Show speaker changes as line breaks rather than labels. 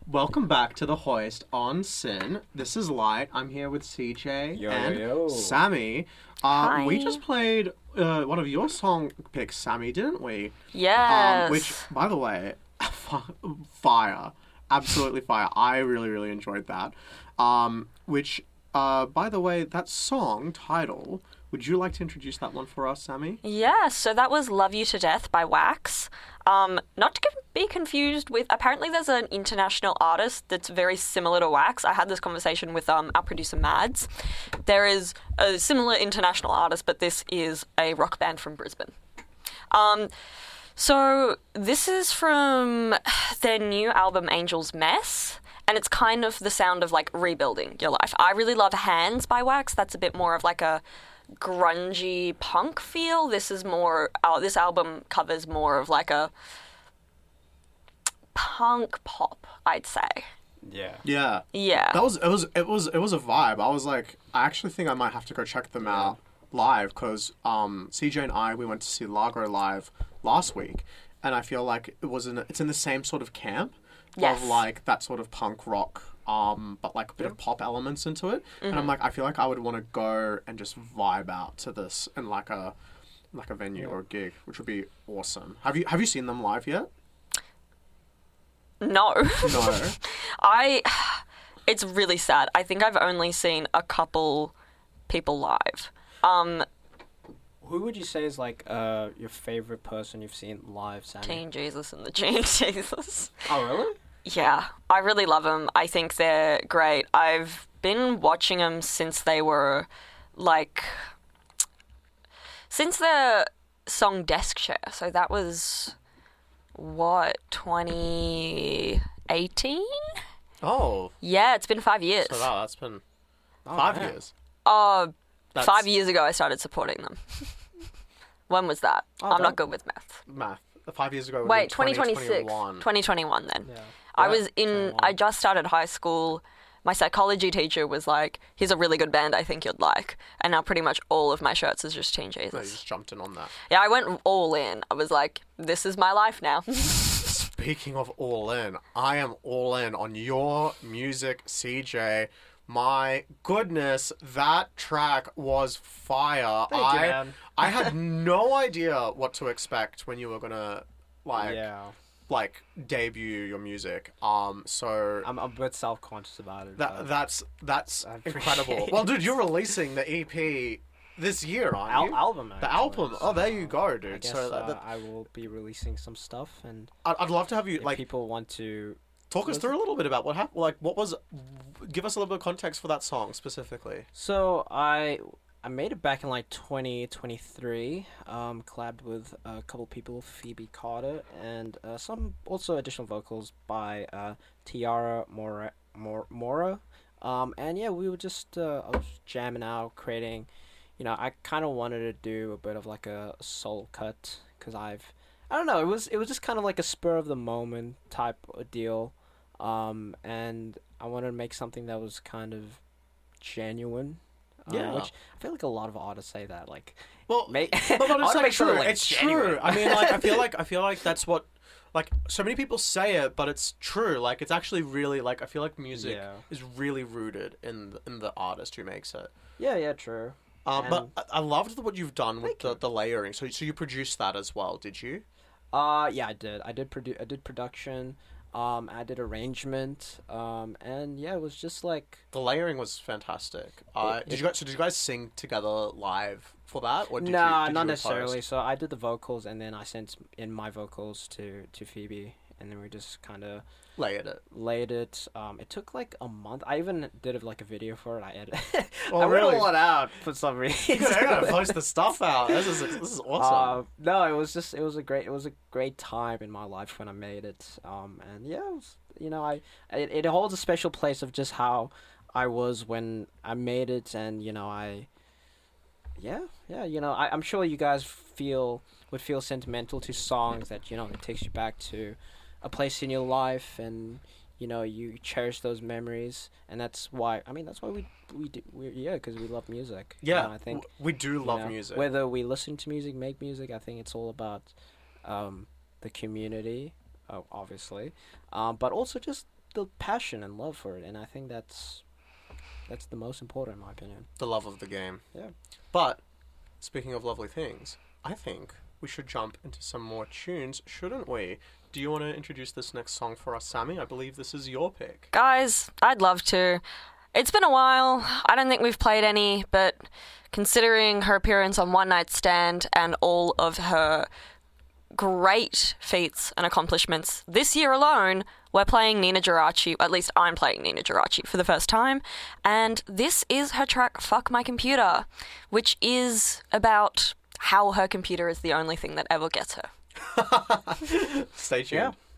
Welcome back to The Hoist on Sin. This is Light. I'm here with CJ and Sammy.
Hi.
We just played one of your song picks, Sammy, didn't we?
Yes.
Which, by the way, fire. Absolutely fire. I really, really enjoyed that. By the way, that song title, would you like to introduce that one for us, Sammy?
Yeah, so that was Love You to Death by Wax. Not to be confused with, apparently there's an international artist that's very similar to Wax. I had this conversation with our producer Mads. There is a similar international artist, but this is a rock band from Brisbane. So this is from their new album Angel's Mess. And it's kind of the sound of like rebuilding your life. I really love Hands by Wax. That's a bit more of like a grungy punk feel. This is more. This album covers more of like a punk pop, I'd say.
Yeah.
Yeah.
It was a vibe. I was like, I actually think I might have to go check them out live because CJ and I we went to see Largo live last week, and I feel like it's in the same sort of camp.
Yes.
Of like that sort of punk rock, but like a bit of pop elements into it. Mm-hmm. And I'm like, I feel like I would want to go and just vibe out to this in like a venue or a gig, which would be awesome. Have you seen them live yet?
No.
No.
It's really sad. I think I've only seen a couple people live.
Who would you say is like your favorite person you've seen live, Sammy?
Teen Jesus and the Teen Jesus.
Oh, really?
Yeah, I really love them. I think they're great. I've been watching them since they were, since their song Desk Chair. So that was, 2018?
Oh.
Yeah, it's been 5 years.
So that's been 5 years.
5 years ago I started supporting them. When was that? I'm not good with math.
5 years ago.
Wait, 2026. 2021 then.
Yeah.
I just started high school. My psychology teacher was like, here's a really good band I think you'd like. And now pretty much all of my shirts is just Teen Jesus.
No, you just jumped in on that.
Yeah, I went all in. I was like, this is my life now.
Speaking of all in, I am all in on your music, CJ. My goodness, that track was fire.
Thank you, man.
I had no idea what to expect when you were gonna debut your music. So
I'm a bit self-conscious about it.
That's incredible. Well, dude, you're releasing the EP this year, aren't you?
Album.
The album. Oh, there you go, dude.
I guess,
So
I will be releasing some stuff, and
I'd love to have you
if people want to.
Talk us through a little bit about what happened. Like, give us a little bit of context for that song specifically.
So I made it back in 2023. Collabed with a couple people, Phoebe Carter, and some also additional vocals by Tiara Mora. And yeah, we were just I was jamming out, creating. I kind of wanted to do a bit of like a soul cut because I don't know. It was just kind of like a spur of the moment type of deal. And I wanted to make something that was kind of genuine.
Yeah.
Which I feel like a lot of artists say that. Like,
well,
but
it's
make sure
true.
it's
It's
genuine.
true. I mean, I feel like that's what, so many people say it, but it's true. Like, it's actually really I feel like music is really rooted in the artist who makes it.
Yeah, true.
But I loved what you've done with the layering. So you produced that as well, did you?
Yeah, I did. I did production. I did arrangement. And yeah, it was just like
the layering was fantastic. Did you guys sing together live for that, or did
not
you
necessarily.
post?
So I did the vocals, and then I sent in my vocals to Phoebe, and then we just kind of laid it. It took like a month. I even did a video for it. I edited.
Oh,
I
really?
wrote a lot out for some reason.
I gotta post the stuff out. This is awesome.
No, it was a great time in my life when I made it. And yeah, it was, it holds a special place of just how I was when I made it, and I'm sure you guys would feel sentimental to songs that it takes you back to a place in your life, and you cherish those memories, and that's why we do, because we love music.
Yeah,
I think
we do love music.
Whether we listen to music, make music, I think it's all about the community, obviously, but also just the passion and love for it, and I think that's the most important in my opinion.
The love of the game.
Yeah.
But, speaking of lovely things, I think we should jump into some more tunes, shouldn't we? Do you want to introduce this next song for us, Sammy? I believe this is your pick.
Guys, I'd love to. It's been a while. I don't think we've played any, but considering her appearance on One Night Stand and all of her great feats and accomplishments this year alone, we're playing Nina Geraci, at least I'm playing Nina Geraci for the first time, and this is her track Fuck My Computer, which is about how her computer is the only thing that ever gets her.
Stay tuned.
Yeah.